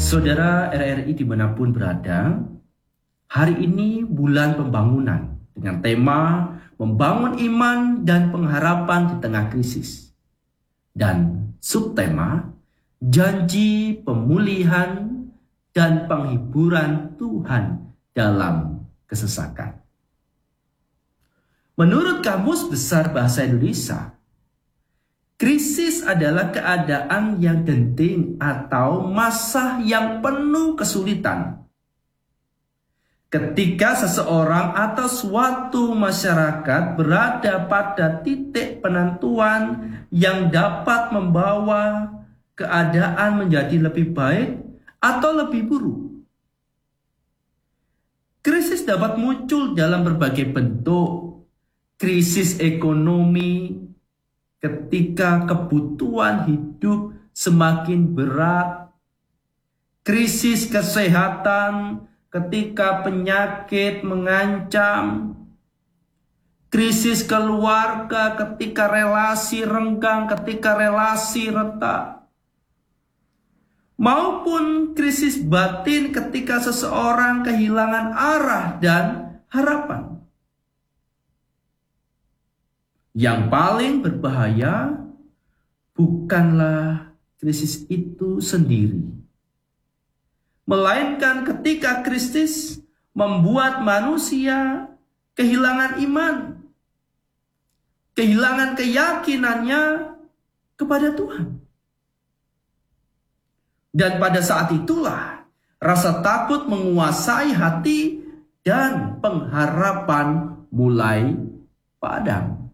Saudara RRI dimanapun berada, hari ini bulan pembangunan dengan tema membangun iman dan pengharapan di tengah krisis. Dan subtema janji pemulihan dan penghiburan Tuhan dalam kesesakan. Menurut Kamus Besar Bahasa Indonesia, krisis adalah keadaan yang genting atau masa yang penuh kesulitan. Ketika seseorang atau suatu masyarakat berada pada titik penentuan yang dapat membawa keadaan menjadi lebih baik atau lebih buruk. Krisis dapat muncul dalam berbagai bentuk. Krisis ekonomi, ketika kebutuhan hidup semakin berat, krisis kesehatan ketika penyakit mengancam, krisis keluarga ketika relasi renggang, ketika relasi retak, maupun krisis batin ketika seseorang kehilangan arah dan harapan. Yang paling berbahaya bukanlah krisis itu sendiri, melainkan ketika krisis membuat manusia kehilangan iman, kehilangan keyakinannya kepada Tuhan. Dan pada saat itulah rasa takut menguasai hati dan pengharapan mulai padam.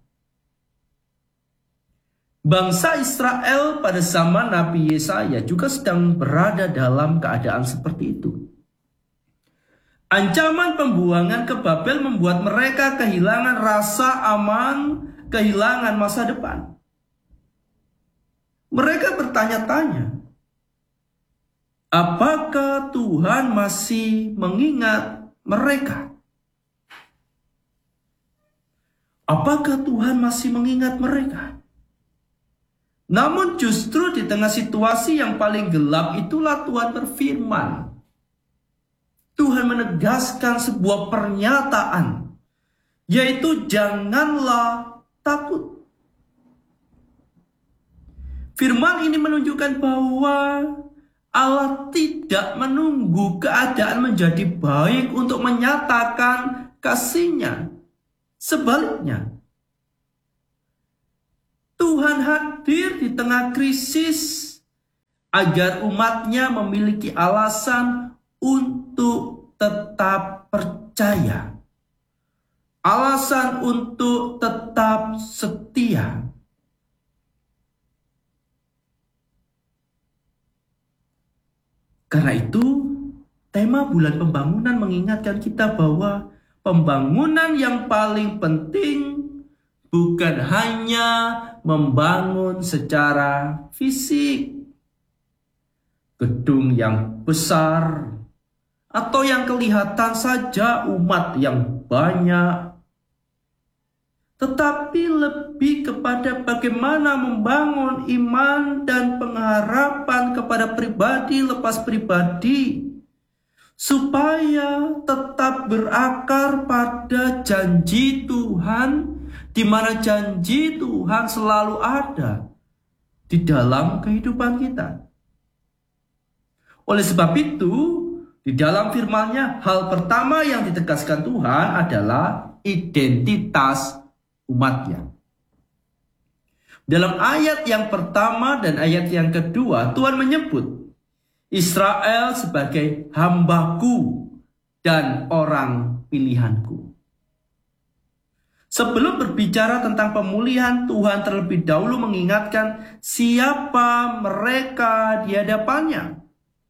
Bangsa Israel pada zaman Nabi Yesaya juga sedang berada dalam keadaan seperti itu. Ancaman pembuangan ke Babel membuat mereka kehilangan rasa aman, kehilangan masa depan. Mereka bertanya-tanya, apakah Tuhan masih mengingat mereka? Apakah Tuhan masih mengingat mereka? Namun justru di tengah situasi yang paling gelap itulah Tuhan berfirman. Tuhan menegaskan sebuah pernyataan, yaitu janganlah takut. Firman ini menunjukkan bahwa Allah tidak menunggu keadaan menjadi baik untuk menyatakan kasih-Nya. Sebaliknya, Tuhan hadir di tengah krisis agar umat-Nya memiliki alasan untuk tetap percaya. Alasan untuk tetap setia. Karena itu, tema bulan pembangunan mengingatkan kita bahwa pembangunan yang paling penting bukan hanya membangun secara fisik, gedung yang besar, atau yang kelihatan saja umat yang banyak, tetapi lebih kepada bagaimana membangun iman dan pengharapan kepada pribadi lepas pribadi, supaya tetap berakar pada janji Tuhan, di mana janji Tuhan selalu ada di dalam kehidupan kita. Oleh sebab itu, di dalam firman-Nya, hal pertama yang ditegaskan Tuhan adalah identitas umat-Nya. Dalam ayat yang pertama dan ayat yang kedua, Tuhan menyebut Israel sebagai hamba-Ku dan orang pilihan-Ku. Sebelum berbicara tentang pemulihan, Tuhan terlebih dahulu mengingatkan siapa mereka di hadapan-Nya.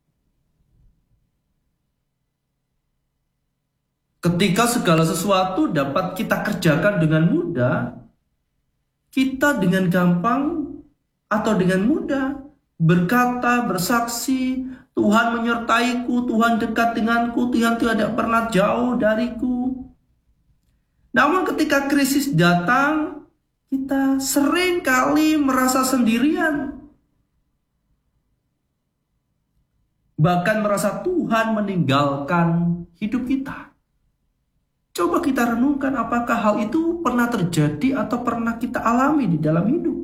Ketika segala sesuatu dapat kita kerjakan dengan mudah, kita dengan gampang atau dengan mudah berkata, bersaksi, Tuhan menyertaiku, Tuhan dekat denganku, Tuhan tidak pernah jauh dariku. Namun ketika krisis datang, kita sering kali merasa sendirian. bahkan merasa Tuhan meninggalkan hidup kita. Coba kita renungkan apakah hal itu pernah terjadi atau pernah kita alami di dalam hidup.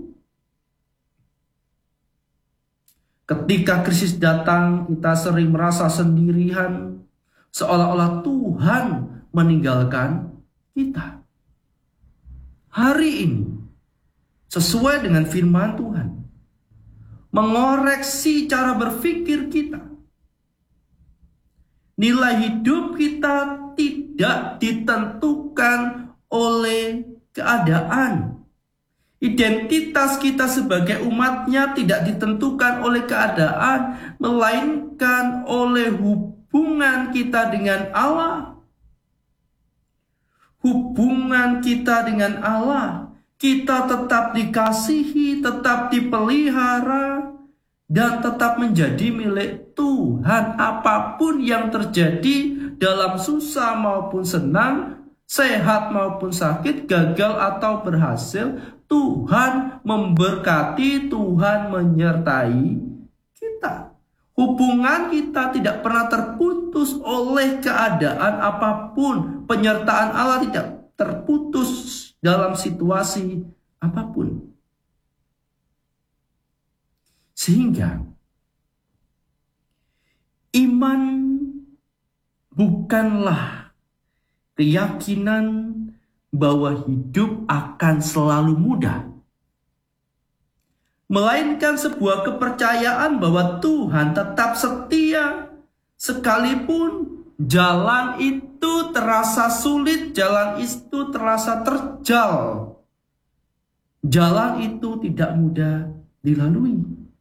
Ketika krisis datang, kita sering merasa sendirian, seolah-olah Tuhan meninggalkan kita. Hari ini, sesuai dengan firman Tuhan, mengoreksi cara berpikir kita. Nilai hidup kita tidak ditentukan oleh keadaan. Identitas kita sebagai umatnya tidak ditentukan oleh keadaan, melainkan oleh hubungan kita dengan Allah. Hubungan kita dengan Allah, kita tetap dikasihi, tetap dipelihara, dan tetap menjadi milik Tuhan. Apapun yang terjadi dalam susah maupun senang, sehat maupun sakit, gagal atau berhasil, Tuhan memberkati, Tuhan menyertai kita. Hubungan kita tidak pernah terputus oleh keadaan apapun. Penyertaan Allah tidak terputus dalam situasi apapun. Sehingga iman bukanlah keyakinan bahwa hidup akan selalu mudah, melainkan sebuah kepercayaan bahwa Tuhan tetap setia sekalipun jalan itu terasa sulit, jalan itu terasa terjal, jalan itu tidak mudah dilalui.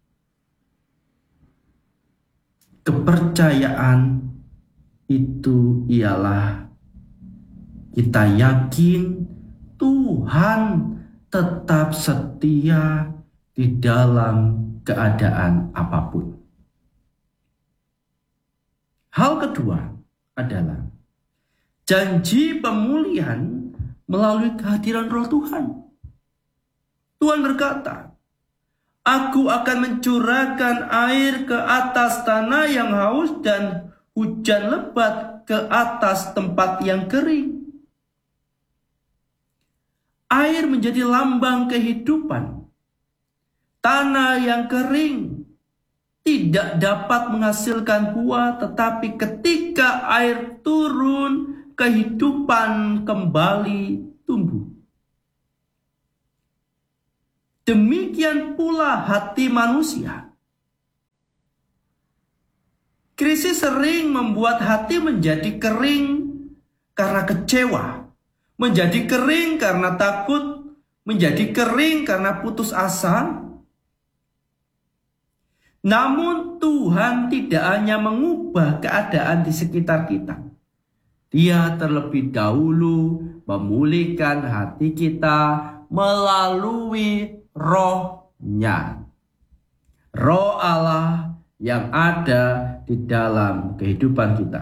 Kepercayaan itu ialah kita yakin Tuhan tetap setia di dalam keadaan apapun. Hal kedua adalah janji pemulihan melalui kehadiran Roh Tuhan. Tuhan berkata, "Aku akan mencurahkan air ke atas tanah yang haus dan hujan lebat ke atas tempat yang kering." Air menjadi lambang kehidupan. Tanah yang kering tidak dapat menghasilkan buah, tetapi ketika air turun, kehidupan kembali tumbuh. Demikian pula hati manusia. Krisis sering membuat hati menjadi kering karena kecewa, menjadi kering karena takut, menjadi kering karena putus asa. Namun Tuhan tidak hanya mengubah keadaan di sekitar kita. Dia terlebih dahulu memulihkan hati kita melalui Roh-Nya. Roh Allah yang ada di dalam kehidupan kita.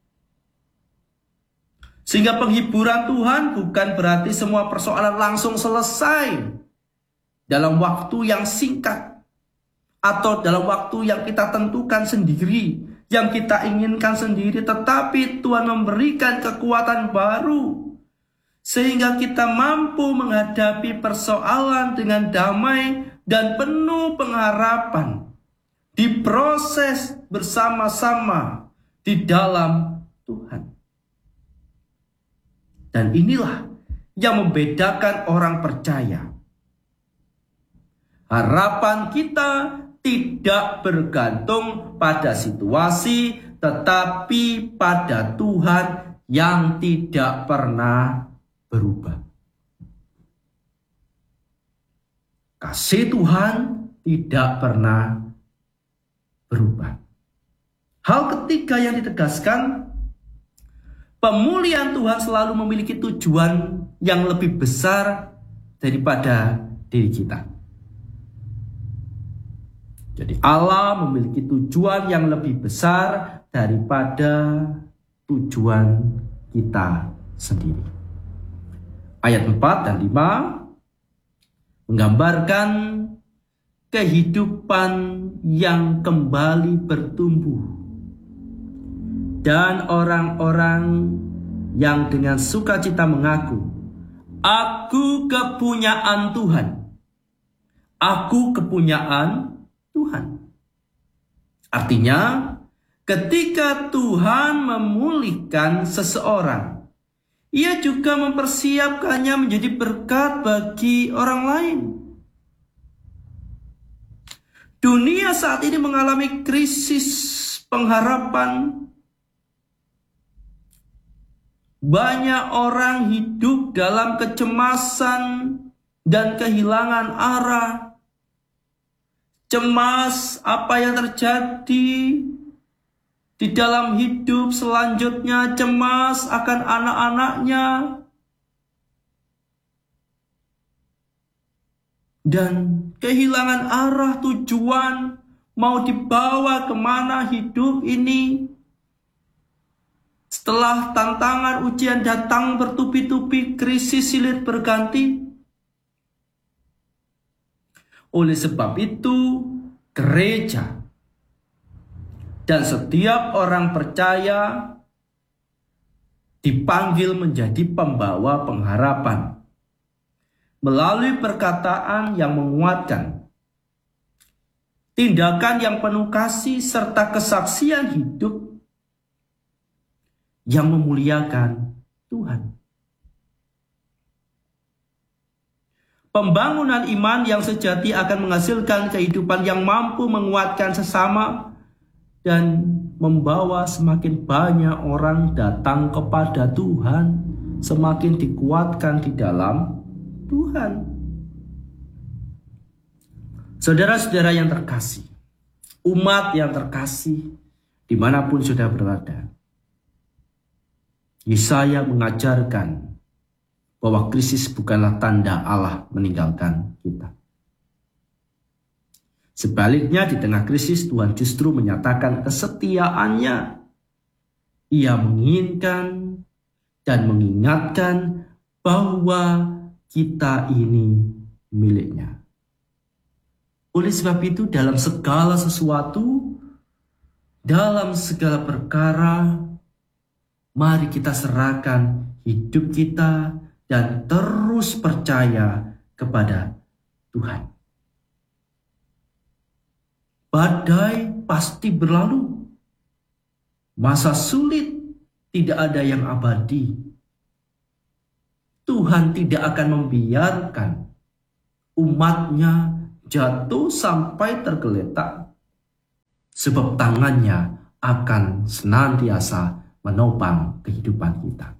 Sehingga penghiburan Tuhan bukan berarti semua persoalan langsung selesai dalam waktu yang singkat atau dalam waktu yang kita tentukan sendiri, yang kita inginkan sendiri, tetapi Tuhan memberikan kekuatan baru sehingga kita mampu menghadapi persoalan dengan damai dan penuh pengharapan, diproses bersama-sama di dalam Tuhan. Dan inilah yang membedakan orang percaya. Harapan kita tidak bergantung pada situasi, tetapi pada Tuhan yang tidak pernah berubah. Kasih Tuhan tidak pernah berubah. Hal ketiga yang ditegaskan, pemulihan Tuhan selalu memiliki tujuan yang lebih besar daripada diri kita. Jadi Allah memiliki tujuan yang lebih besar daripada tujuan kita sendiri. Ayat 4 dan 5 menggambarkan kehidupan yang kembali bertumbuh, dan orang-orang yang dengan sukacita mengaku, "Aku kepunyaan Tuhan. Aku kepunyaan Tuhan." Artinya, ketika Tuhan memulihkan seseorang, Ia juga mempersiapkannya menjadi berkat bagi orang lain. Dunia saat ini mengalami krisis pengharapan. Banyak orang hidup dalam kecemasan dan kehilangan arah. Cemas apa yang terjadi di dalam hidup selanjutnya, cemas akan anak-anaknya, dan kehilangan arah tujuan, mau dibawa kemana hidup ini. Setelah tantangan ujian datang bertubi-tubi, krisis silih berganti. Oleh sebab itu, gereja dan setiap orang percaya dipanggil menjadi pembawa pengharapan melalui perkataan yang menguatkan, tindakan yang penuh kasih, serta kesaksian hidup yang memuliakan Tuhan. Pembangunan iman yang sejati akan menghasilkan kehidupan yang mampu menguatkan sesama dan membawa semakin banyak orang datang kepada Tuhan, semakin dikuatkan di dalam Tuhan. Saudara-saudara yang terkasih, umat yang terkasih, dimanapun sudah berada, Yesaya mengajarkan bahwa krisis bukanlah tanda Allah meninggalkan kita. Sebaliknya, di tengah krisis Tuhan justru menyatakan kesetiaannya. Ia menginginkan dan mengingatkan bahwa kita ini miliknya. Oleh sebab itu, dalam segala sesuatu, dalam segala perkara, mari kita serahkan hidup kita dan terus percaya kepada Tuhan. Badai pasti berlalu. Masa sulit tidak ada yang abadi. Tuhan tidak akan membiarkan umatnya jatuh sampai tergeletak, sebab tangannya akan senantiasa menopang kehidupan kita.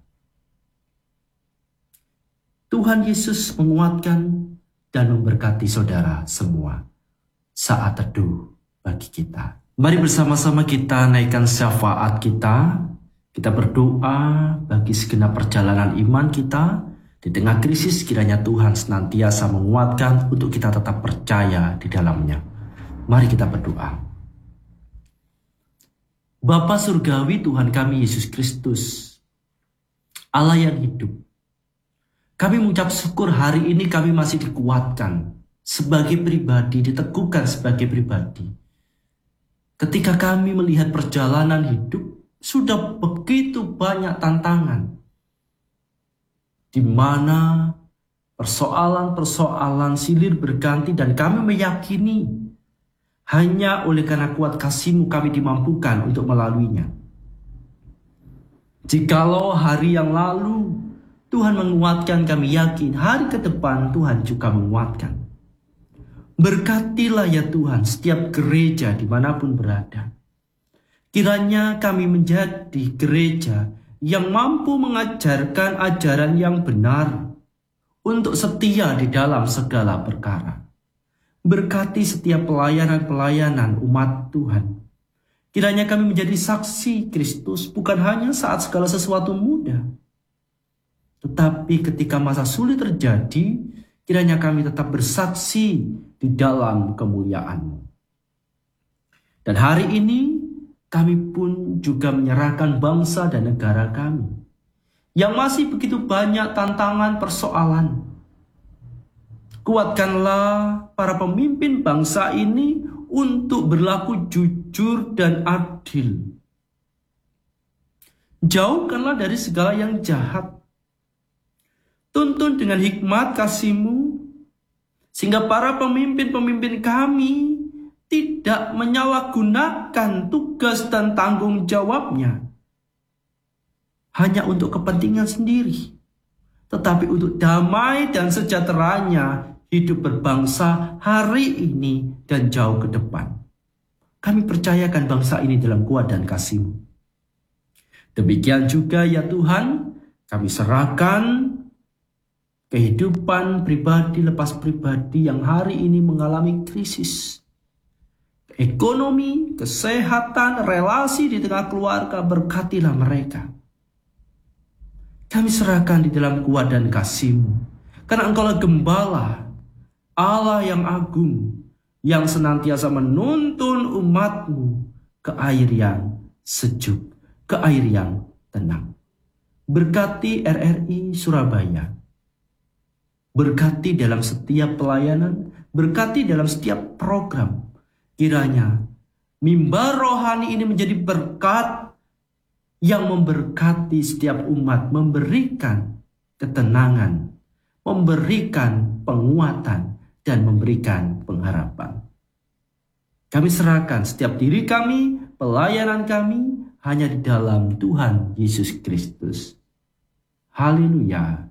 Tuhan Yesus menguatkan dan memberkati saudara semua. Saat teduh bagi kita. Mari bersama-sama kita naikkan syafaat kita. Kita berdoa bagi segenap perjalanan iman kita. Di tengah krisis, kiranya Tuhan senantiasa menguatkan untuk kita tetap percaya di dalamnya. Mari kita berdoa. Bapa Surgawi, Tuhan kami Yesus Kristus, Allah yang hidup, kami mengucap syukur hari ini kami masih dikuatkan sebagai pribadi, diteguhkan sebagai pribadi. Ketika kami melihat perjalanan hidup, sudah begitu banyak tantangan, di mana persoalan-persoalan silir berganti, dan kami meyakini hanya oleh karena kuat kasih-Mu kami dimampukan untuk melaluinya. Jikalau hari yang lalu Tuhan menguatkan, kami yakin hari ke depan Tuhan juga menguatkan. Berkatilah ya Tuhan setiap gereja dimanapun berada. Kiranya kami menjadi gereja yang mampu mengajarkan ajaran yang benar untuk setia di dalam segala perkara. Berkati setiap pelayanan-pelayanan umat Tuhan. Kiranya kami menjadi saksi Kristus bukan hanya saat segala sesuatu mudah, tetapi ketika masa sulit terjadi, kiranya kami tetap bersaksi di dalam kemuliaan-Mu. Dan hari ini kami pun juga menyerahkan bangsa dan negara kami yang masih begitu banyak tantangan persoalan. Kuatkanlah para pemimpin bangsa ini untuk berlaku jujur dan adil. Jauhkanlah dari segala yang jahat. Tuntun dengan hikmat kasih-Mu, sehingga para pemimpin-pemimpin kami tidak menyalahgunakan tugas dan tanggung jawabnya hanya untuk kepentingan sendiri, tetapi untuk damai dan sejahteranya hidup berbangsa hari ini dan jauh ke depan. Kami percayakan bangsa ini dalam kuat dan kasih-Mu. Demikian juga ya Tuhan, kami serahkan kehidupan pribadi lepas pribadi yang hari ini mengalami krisis. Ekonomi, kesehatan, relasi di tengah keluarga, berkatilah mereka. Kami serahkan di dalam kuat dan kasih-Mu. Karena Engkaulah Gembala, Allah yang agung, yang senantiasa menuntun umat-Mu ke air yang sejuk, ke air yang tenang. Berkati RRI Surabaya. Berkati dalam setiap pelayanan, berkati dalam setiap program. Kiranya mimbar rohani ini menjadi berkat yang memberkati setiap umat, memberikan ketenangan, memberikan penguatan, dan memberikan pengharapan. Kami serahkan setiap diri kami, pelayanan kami, hanya di dalam Tuhan Yesus Kristus. Haleluya.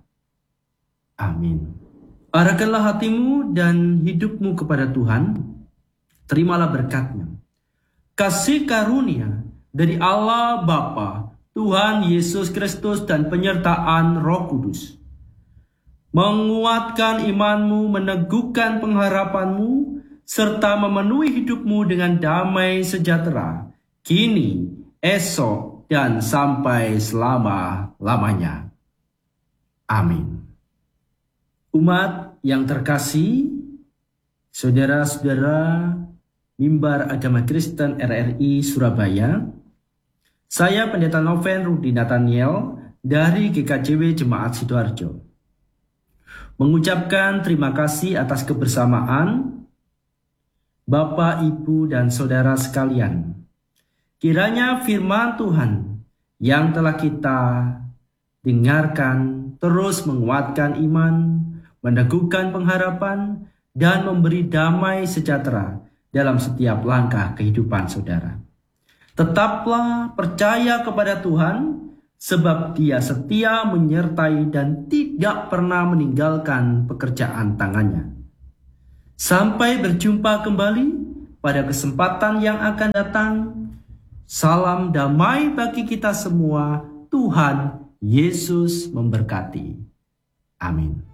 Amin. Arahkanlah hatimu dan hidupmu kepada Tuhan. Terimalah berkat-Nya. Kasih karunia dari Allah Bapa, Tuhan Yesus Kristus, dan penyertaan Roh Kudus menguatkan imanmu, meneguhkan pengharapanmu, serta memenuhi hidupmu dengan damai sejahtera, kini, esok, dan sampai selama-lamanya. Amin. Umat yang terkasih, saudara-saudara Mimbar Agama Kristen RRI Surabaya, saya Pendeta Noven Rudi Nathaniel dari GKJW Jemaat Sidoarjo mengucapkan terima kasih atas kebersamaan Bapak, Ibu, dan Saudara sekalian. Kiranya firman Tuhan yang telah kita dengarkan terus menguatkan iman, meneguhkan pengharapan, dan memberi damai sejahtera dalam setiap langkah kehidupan saudara. Tetaplah percaya kepada Tuhan, sebab Dia setia menyertai dan tidak pernah meninggalkan pekerjaan tangannya. Sampai berjumpa kembali pada kesempatan yang akan datang. Salam damai bagi kita semua. Tuhan Yesus memberkati. Amin.